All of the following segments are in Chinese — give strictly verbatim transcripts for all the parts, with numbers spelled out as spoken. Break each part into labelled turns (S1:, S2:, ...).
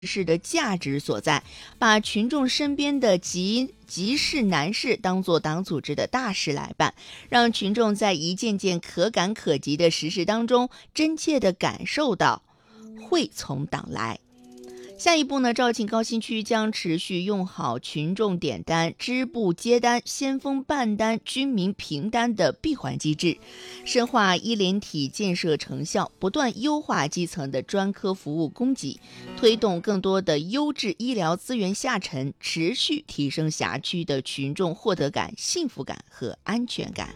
S1: 事的价值所在，把群众身边的急急事难事当作党组织的大事来办，让群众在一件件可感可及的实事当中真切地感受到会从党来。下一步呢，肇庆高新区将持续用好群众点单、支部接单、先锋办单、居民评单的闭环机制，深化医联体建设成效，不断优化基层的专科服务供给，推动更多的优质医疗资源下沉，持续提升辖区的群众获得感、幸福感和安全感。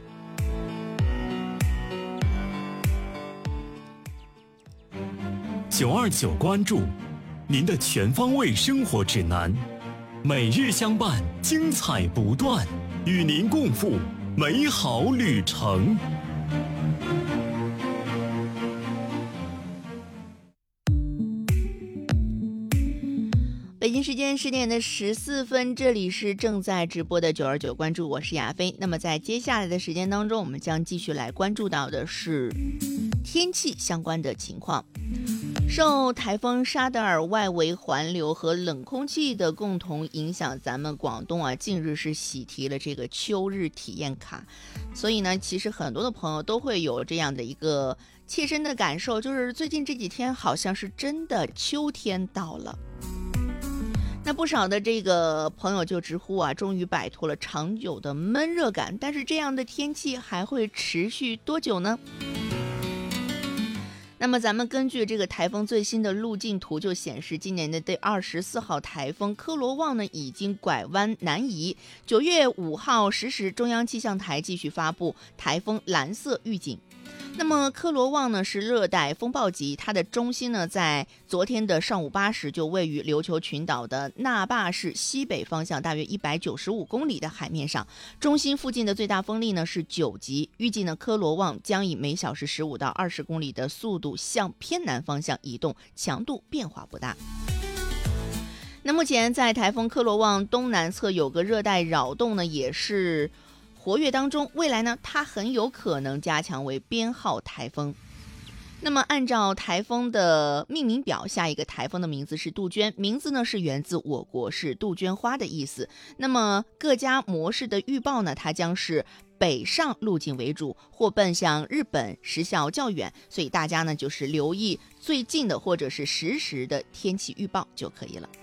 S2: 九二九关注您的全方位生活指南，每日相伴，精彩不断，与您共赴美好旅程。
S1: 北京时间十点的十四分，这里是正在直播的九二九关注，我是亚飞。那么在接下来的时间当中，我们将继续来关注到的是天气相关的情况。受台风沙德尔外围环流和冷空气的共同影响，咱们广东啊近日是喜提了这个秋日体验卡，所以呢其实很多的朋友都会有这样的一个切身的感受，就是最近这几天好像是真的秋天到了。那不少的这个朋友就直呼啊，终于摆脱了长久的闷热感，但是这样的天气还会持续多久呢？那么咱们根据这个台风最新的路径图就显示，今年的第二十四号台风科罗旺呢已经拐弯南移。九月五号十时，中央气象台继续发布台风蓝色预警。那么科罗旺呢是热带风暴级，它的中心呢在昨天的上午八时就位于琉球群岛的那霸市西北方向大约一百九十五公里的海面上，中心附近的最大风力呢是九级，预计呢科罗旺将以每小时十五到二十公里的速度向偏南方向移动，强度变化不大。那目前在台风科罗旺东南侧有个热带扰动呢，也是活跃当中，未来呢它很有可能加强为编号台风。那么按照台风的命名表，下一个台风的名字是杜鹃，名字呢是源自我国是杜鹃花的意思。那么各家模式的预报呢，它将是北上路径为主，或奔向日本，时效较远，所以大家呢就是留意最近的或者是实时的天气预报就可以了。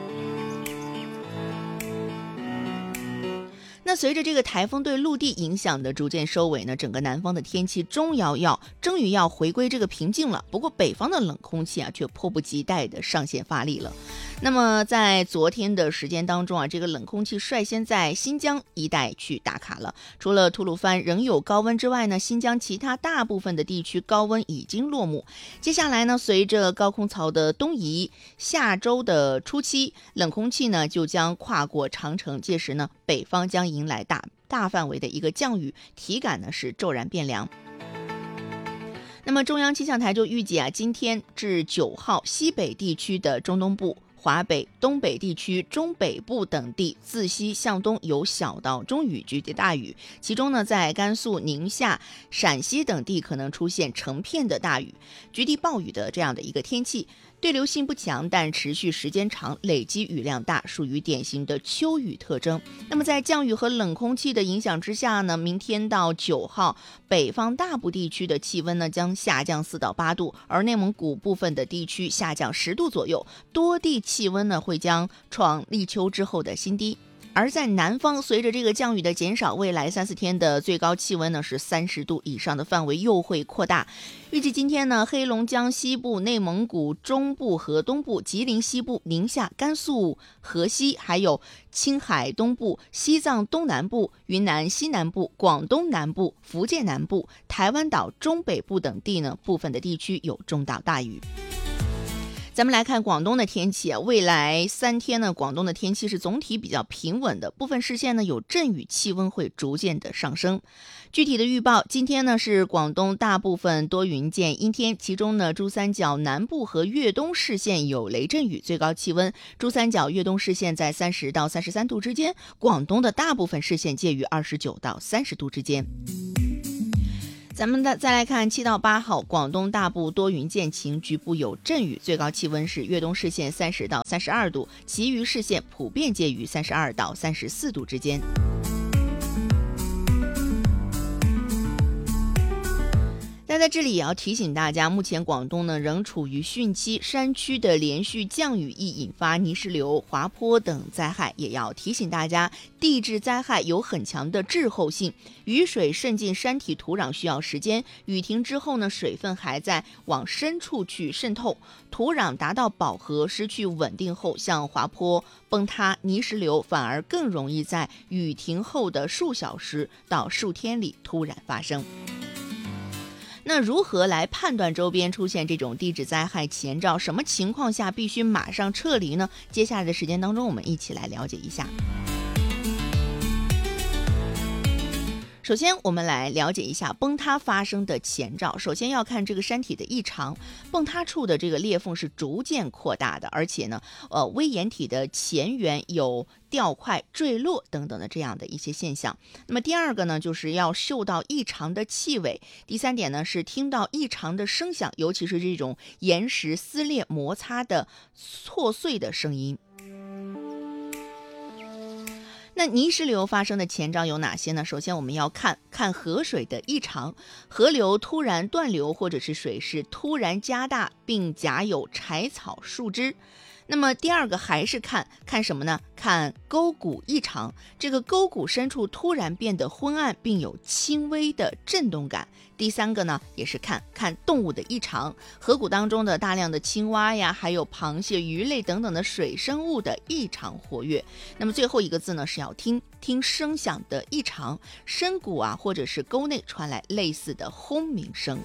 S1: 那随着这个台风对陆地影响的逐渐收尾呢，整个南方的天气终要要终于要回归这个平静了。不过北方的冷空气啊，却迫不及待的上线发力了。那么在昨天的时间当中啊，这个冷空气率先在新疆一带去打卡了。除了吐鲁番仍有高温之外呢，新疆其他大部分的地区高温已经落幕。接下来呢，随着高空槽的东移，下周的初期，冷空气呢就将跨过长城，届时呢，北方将迎来大大范围的一个降雨，体感呢是骤然变凉。那么中央气象台就预计啊，今天至九号西北地区的中东部、华北、东北地区、中北部等地自西向东有小到中雨，局地大雨，其中呢在甘肃、宁夏、陕西等地可能出现成片的大雨、局地暴雨的这样的一个天气。对流性不强，但持续时间长，累积雨量大，属于典型的秋雨特征。那么在降雨和冷空气的影响之下呢，明天到九号，北方大部地区的气温呢将下降四到八度，而内蒙古部分的地区下降十度左右，多地气温呢会将创立秋之后的新低。而在南方，随着这个降雨的减少，未来三四天的最高气温呢是三十度以上的范围又会扩大。预计今天呢，黑龙江西部、内蒙古中部和东部、吉林西部、宁夏、甘肃河西，还有青海东部、西藏东南部、云南西南部、广东南部、福建南部、台湾岛中北部等地呢，部分的地区有中到大雨。咱们来看广东的天气啊，未来三天呢，广东的天气是总体比较平稳的，部分市县呢有阵雨，气温会逐渐的上升。具体的预报，今天呢是广东大部分多云见阴天，其中呢珠三角南部和粤东市县有雷阵雨，最高气温珠三角、粤东市县在三十到三十三度之间，广东的大部分市县介于二十九到三十度之间。 咱们的再来看七到八号，广东大部多云见晴，局部有阵雨，最高气温是粤东市县三十到三十二度，其余市县普遍介于三十二到三十四度之间。那在这里也要提醒大家，目前广东呢仍处于汛期，山区的连续降雨易引发泥石流、滑坡等灾害，也要提醒大家，地质灾害有很强的滞后性，雨水渗进山体土壤需要时间，雨停之后呢，水分还在往深处去渗透，土壤达到饱和失去稳定后，像滑坡、崩塌、泥石流反而更容易在雨停后的数小时到数天里突然发生。那如何来判断周边出现这种地质灾害前兆？什么情况下必须马上撤离呢？接下来的时间当中，我们一起来了解一下。首先我们来了解一下崩塌发生的前兆。首先要看这个山体的异常，崩塌处的这个裂缝是逐渐扩大的，而且呢呃，微岩体的前缘有掉块、坠落等等的这样的一些现象。那么第二个呢，就是要嗅到异常的气味。第三点呢，是听到异常的声响，尤其是这种岩石撕裂摩擦的挫碎的声音。那泥石流发生的前兆有哪些呢？首先我们要看看河水的异常，河流突然断流，或者是水势突然加大，并夹有柴草树枝。那么第二个还是看看什么呢？看沟谷异常，这个沟谷深处突然变得昏暗，并有轻微的震动感。第三个呢，也是看看动物的异常，河谷当中的大量的青蛙呀，还有螃蟹、鱼类等等的水生物的异常活跃。那么最后一个字呢，是要听听声响的异常，深谷啊，或者是沟内传来类似的轰鸣声。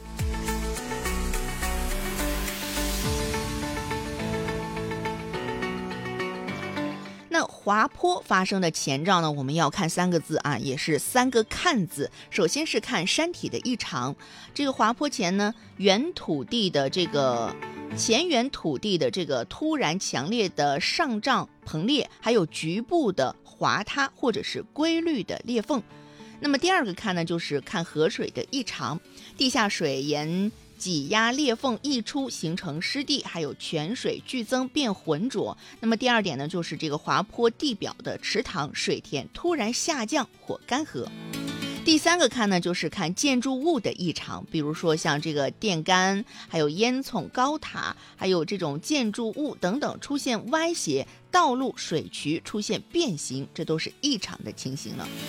S1: 那滑坡发生的前兆呢，我们要看三个字啊，也是三个看字。首先是看山体的异常，这个滑坡前呢，原土地的这个前缘土地的这个突然强烈的上涨膨裂，还有局部的滑塌或者是规律的裂缝。那么第二个看呢，就是看河水的异常，地下水沿挤压裂缝溢出，形成湿地，还有泉水剧增变浑浊。那么第二点呢，就是这个滑坡地表的池塘水田突然下降或干涸。第三个看呢，就是看建筑物的异常，比如说像这个电杆，还有烟囱、高塔，还有这种建筑物等等出现歪斜，道路水渠出现变形，这都是异常的情形了。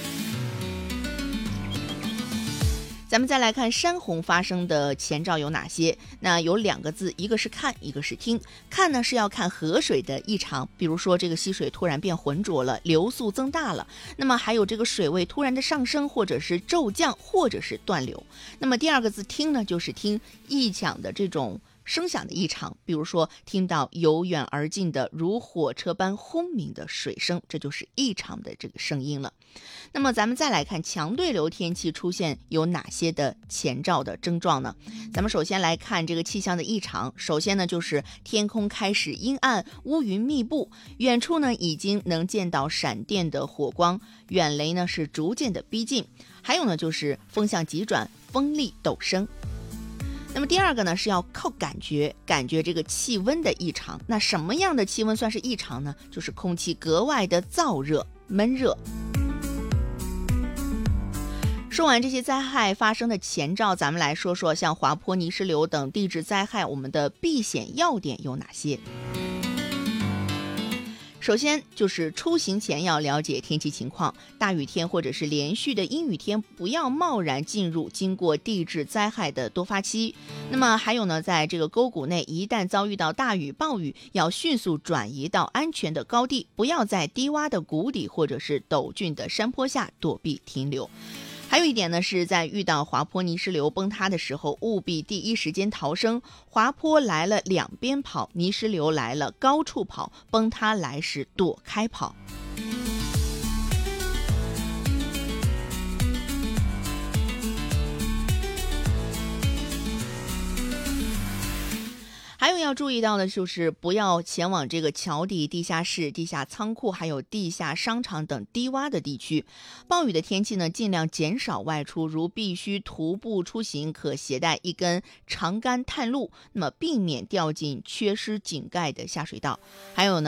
S1: 咱们再来看山洪发生的前兆有哪些？那有两个字，一个是看，一个是听。看呢是要看河水的异常，比如说这个溪水突然变浑浊了，流速增大了，那么还有这个水位突然的上升，或者是骤降，或者是断流。那么第二个字听呢，就是听异响的这种声响的异常，比如说听到由远而近的如火车般轰鸣的水声，这就是异常的这个声音了。那么咱们再来看强对流天气出现有哪些的前兆的症状呢？咱们首先来看这个气象的异常，首先呢就是天空开始阴暗，乌云密布，远处呢已经能见到闪电的火光，远雷呢是逐渐的逼近，还有呢就是风向急转，风力陡升。那么第二个呢是要靠感觉，感觉这个气温的异常。那什么样的气温算是异常呢？就是空气格外的燥热、闷热。说完这些灾害发生的前兆，咱们来说说像滑坡、泥石流等地质灾害，我们的避险要点有哪些？首先就是出行前要了解天气情况，大雨天或者是连续的阴雨天不要贸然进入经过地质灾害的多发期。那么还有呢，在这个沟谷内一旦遭遇到大雨暴雨，要迅速转移到安全的高地，不要在低洼的谷底或者是陡峻的山坡下躲避停留。还有一点呢，是在遇到滑坡、泥石流崩塌的时候，务必第一时间逃生。滑坡来了两边跑，泥石流来了高处跑，崩塌来时躲开跑。 还有要注意到的就是不要前往这个桥底、地下室、地下仓库还有地下商场等低洼的地区。暴雨的天气呢，尽量减少外出，如必须徒步出行，可携带一根长杆探路，那么避免掉进缺失井盖的下水道。还有呢